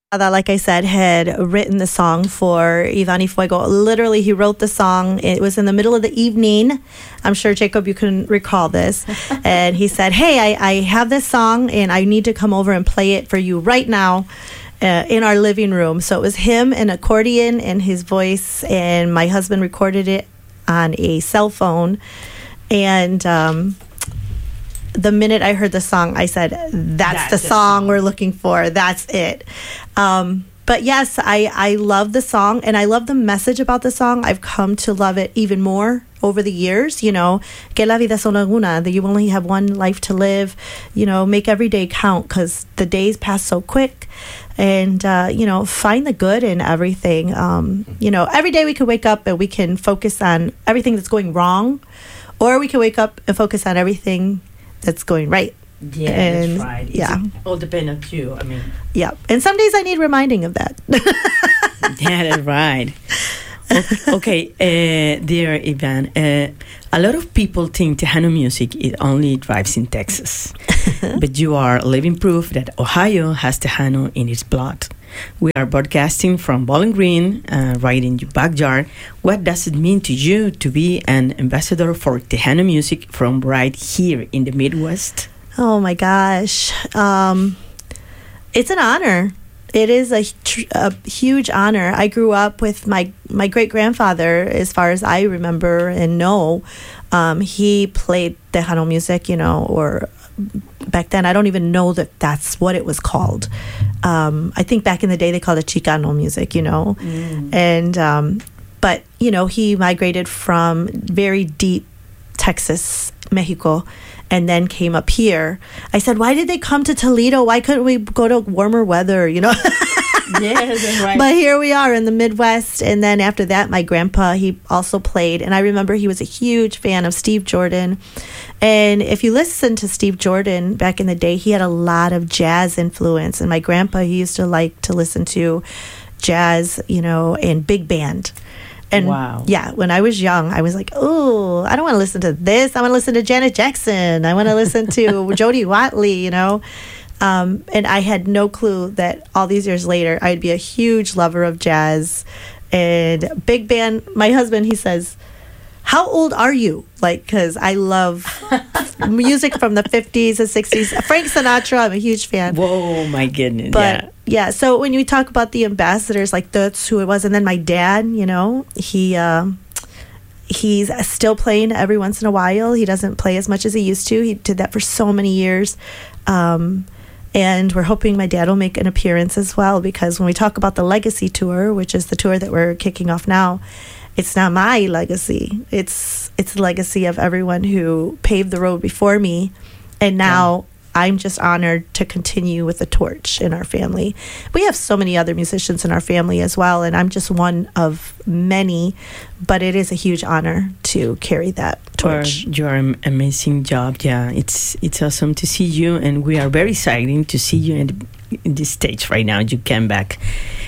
that, like I said, had written the song for Ivan y Fuego. Literally, he wrote the song. It was in the middle of the evening. I'm sure, Jacob, you can recall this. And he said, hey, I have this song, and I need to come over and play it for you right now in our living room. So it was him, an accordion, and his voice, and my husband recorded it on a cell phone. And the minute I heard the song, I said, that's the song we're looking for. That's it. But yes, I love the song, and I love the message about the song. I've come to love it even more over the years. You know, que la vida solo una, that you only have one life to live. You know, make every day count, because the days pass so quick. And, you know, find the good in everything. You know, every day we could wake up and we can focus on everything that's going wrong, or we can wake up and focus on everything that's going right. Yeah, and, that's right. Yeah. It all depends on you. I mean. Yeah. And some days I need reminding of that. Yeah, that's right. Okay, dear Ivan, a lot of people think Tejano music it only thrives in Texas, but you are living proof that Ohio has Tejano in its blood. We are broadcasting from Bowling Green, right in your backyard. What does it mean to you to be an ambassador for Tejano music from right here in the Midwest? Oh my gosh. It's an honor. It is a huge honor. I grew up with my great-grandfather, as far as I remember and know. He played Tejano music, you know, or back then, I don't even know that that's what it was called. I think back in the day, they called it Chicano music, you know. And, but, you know, he migrated from very deep Texas, Mexico, and then came up here. I said, why did they come to Toledo? Why couldn't we go to warmer weather, you know? Yes, that's right. But here we are in the Midwest. And then after that, my grandpa, he also played. And I remember he was a huge fan of Steve Jordan. And if you listen to Steve Jordan back in the day, he had a lot of jazz influence. And my grandpa, he used to like to listen to jazz, you know, and big band. And wow. Yeah, when I was young, I was like, oh, I don't want to listen to this. I want to listen to Janet Jackson. I want to listen to Jody Watley, you know. And I had no clue that all these years later, I'd be a huge lover of jazz and big band. My husband, he says, how old are you? Like, because I love music from the 50s and 60s. Frank Sinatra, I'm a huge fan. Whoa, my goodness. But yeah, so when you talk about the ambassadors, like that's who it was. And then my dad, you know, he's still playing every once in a while. He doesn't play as much as he used to. He did that for so many years. And we're hoping my dad will make an appearance as well, because when we talk about the Legacy Tour, which is the tour that we're kicking off now, it's not my legacy. It's the legacy of everyone who paved the road before me. And now I'm just honored to continue with the torch in our family. We have so many other musicians in our family as well, and I'm just one of many, but it is a huge honor to carry that torch. You're an amazing job. Yeah, it's awesome to see you, and we are very excited to see you in this stage right now. You came back.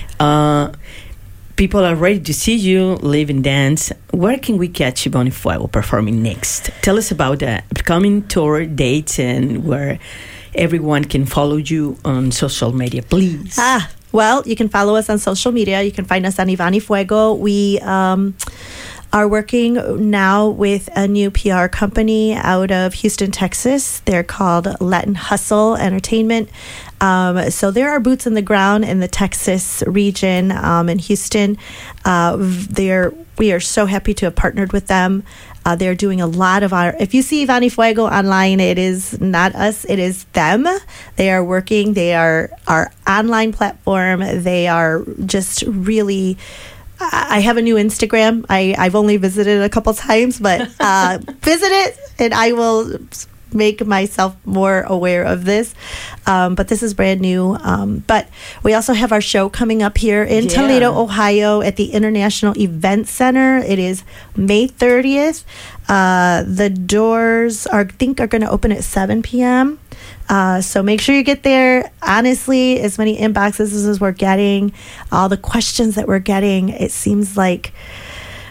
People are ready to see you live and dance. Where can we catch Ivan y Fuego performing next? Tell us about the upcoming tour dates and where everyone can follow you on social media, please. Well, you can follow us on social media. You can find us on Ivan y Fuego. We are working now with a new PR company out of Houston, Texas. They're called Latin Hustle Entertainment. So there are boots on the ground in the Texas region, in Houston. We are so happy to have partnered with them. They're doing a lot of our, if you see Ivan y Fuego online, it is not us, it is them. They are working, they are our online platform. They are just really, I have a new Instagram. I've only visited it a couple times, but visit it and I will make myself more aware of this. But this is brand new. But we also have our show coming up here in Toledo, Ohio at the International Event Center. It is May 30th. The doors are going to open at 7 p.m. So make sure you get there. Honestly, as many inboxes as we're getting, all the questions that we're getting, it seems like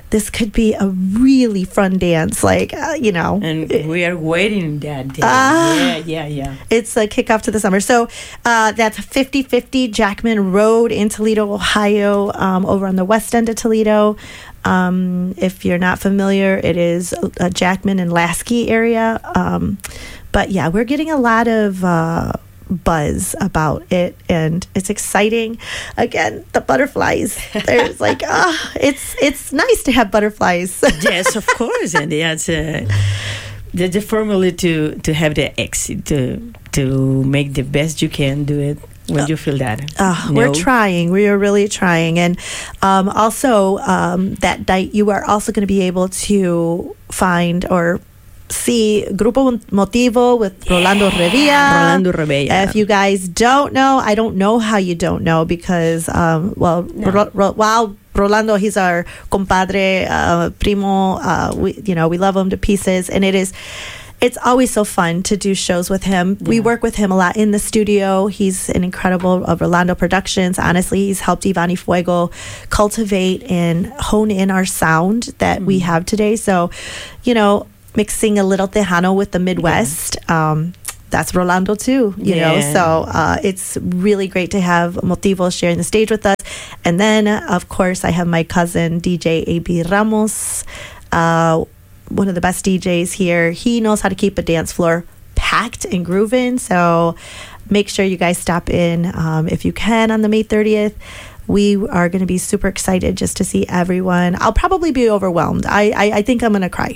this could be a really fun dance, like, you know. And we are waiting that day. Yeah. It's a kickoff to the summer. So that's 5050 Jackman Road in Toledo, Ohio, over on the west end of Toledo. If you're not familiar, it is Jackman and Lasky area. But yeah, we're getting a lot of buzz about it, and it's exciting. Again, the butterflies. There's like, it's nice to have butterflies. Yes, of course, and that's the formula to have the exit to make the best you can do it when you feel that. We're trying. We are really trying, and also that night you are also going to be able to find or see Grupo Motivo with Rolando Revilla. If you guys don't know, I don't know how you don't know, because while Rolando, he's our compadre, primo, we love him to pieces, and it's always so fun to do shows with him. Yeah. We work with him a lot in the studio. He's an incredible Rolando Productions. Honestly, he's helped Ivan y Fuego cultivate and hone in our sound that we have today. So, mixing a little Tejano with the Midwest. That's Rolando too, you know. So it's really great to have Motivo sharing the stage with us. And then, of course, I have my cousin, DJ A.B. Ramos, one of the best DJs here. He knows how to keep a dance floor packed and grooving. So make sure you guys stop in if you can on the May 30th. We are going to be super excited just to see everyone. I'll probably be overwhelmed. I think I'm going to cry.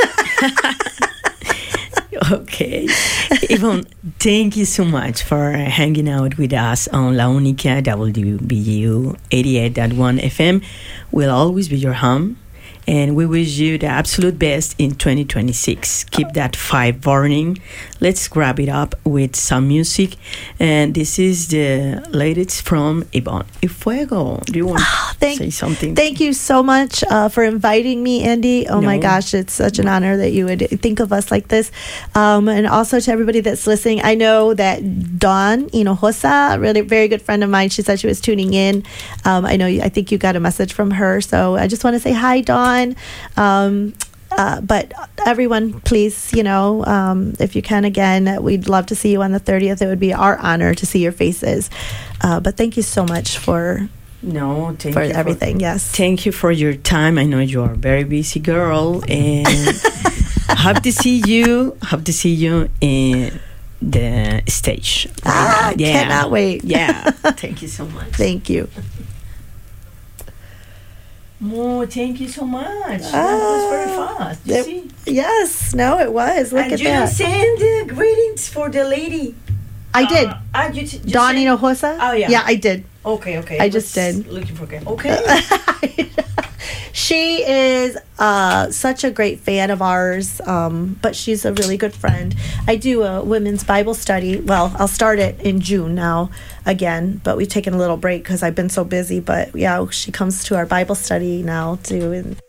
Okay. Yvonne, thank you so much for hanging out with us on La Única WBU 88.1 FM. We'll always be your home. And we wish you the absolute best in 2026. Keep that fire burning. Let's grab it up with some music. And this is the latest from Ivan y Fuego. Do you want to say something? Thank you so much for inviting me, Andy. My gosh, it's such an honor that you would think of us like this. And also to everybody that's listening, I know that Dawn Hinojosa, a really very good friend of mine, she said she was tuning in. I think you got a message from her. So I just want to say hi, Dawn. But everyone, please, if you can, again, we'd love to see you on the 30th. It would be our honor to see your faces. But thank you so much for everything. Yes. Thank you for your time. I know you are a very busy girl, and hope to see you in the stage. Cannot wait. Yeah. Thank you so much. Thank you. Thank you so much. That was very fast. You see? Yes. No, it was. Look at that. And you send the greetings for the lady. I did. Dawn Hinojosa? Oh, yeah. Yeah, I did. Okay. I just did. Looking for Okay. She is such a great fan of ours, but she's a really good friend. I do a women's Bible study. Well, I'll start it in June now again, but we've taken a little break because I've been so busy. But yeah, she comes to our Bible study now too.